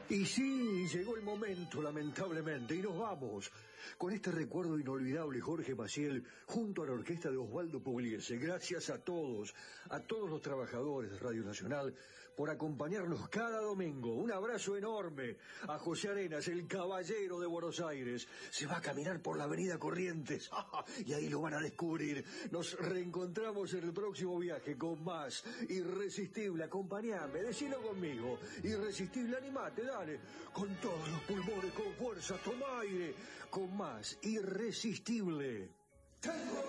Y sí, llegó el momento, lamentablemente, y nos vamos. Con este recuerdo inolvidable, Jorge Maciel, junto a la orquesta de Osvaldo Pugliese, gracias a todos los trabajadores de Radio Nacional, por acompañarnos cada domingo. Un abrazo enorme a José Arenas, el caballero de Buenos Aires. Se va a caminar por la avenida Corrientes, y ahí lo van a descubrir. Nos reencontramos en el próximo viaje con más Irresistible. Acompáñame, decilo conmigo. Irresistible, animate, dale, con todos los pulmones, con fuerza, toma aire, con más Irresistible.